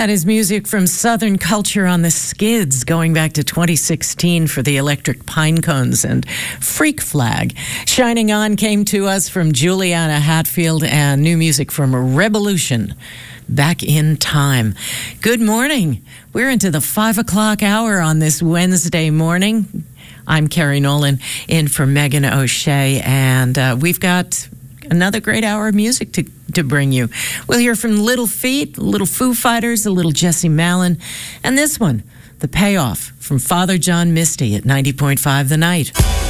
That is music from Southern Culture on the Skids, going back to 2016 for the Electric Pinecones and Freak Flag. Shining On came to us from Juliana Hatfield, and new music from Revolution, Back in Time. Good morning. We're into the 5 o'clock hour on this Wednesday morning. I'm Carrie Nolan, in for Megan O'Shea, and we've got another great hour of music to bring you. We'll hear from Little Feat, Little Foo Fighters, a little Jesse Malin, and this one, The Payoff, from Father John Misty at 90.5 The Night.